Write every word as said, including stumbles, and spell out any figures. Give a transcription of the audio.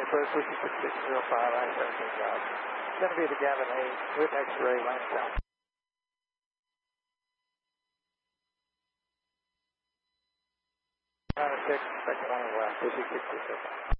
First, this is six six zero five, I seventeen job. It's going to be the Gavin A with X-ray line south. nine six, second on the left, this is six six zero five.